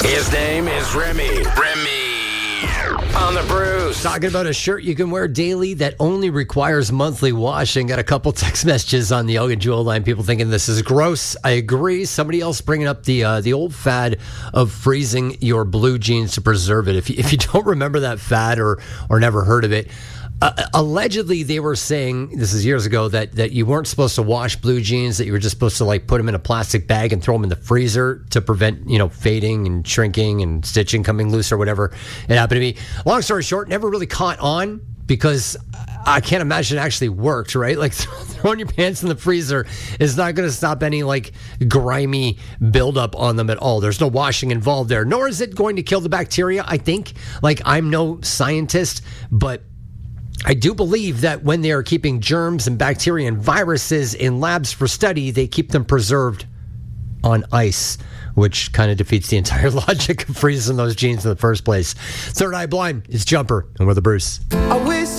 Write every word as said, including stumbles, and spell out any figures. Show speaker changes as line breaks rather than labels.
His name is Remy. Remy. On the Bruce.
Talking about a shirt you can wear daily that only requires monthly washing. Got a couple text messages on the Elgin Jewel line. People thinking this is gross. I agree. Somebody else bringing up the uh, the old fad of freezing your blue jeans to preserve it. If you, if you don't remember that fad or or never heard of it, Uh, allegedly, they were saying, this is years ago, that, that you weren't supposed to wash blue jeans, that you were just supposed to like put them in a plastic bag and throw them in the freezer to prevent, you know, fading and shrinking and stitching coming loose or whatever it happened to be. Long story short, never really caught on because I can't imagine it actually worked, right? Like throwing your pants in the freezer is not going to stop any like grimy buildup on them at all. There's no washing involved there, nor is it going to kill the bacteria, I think. Like, I'm no scientist, but I do believe that when they are keeping germs and bacteria and viruses in labs for study, they keep them preserved on ice, which kind of defeats the entire logic of freezing those jeans in the first place. Third Eye Blind is Jumper, and we're the Bruce.
I wish